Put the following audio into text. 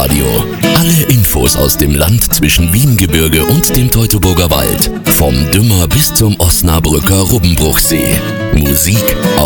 Live-Radio. Alle Infos aus dem Land zwischen Wiehengebirge und dem Teutoburger Wald. Vom Dümmer bis zum Osnabrücker Rubbenbruchsee. Musik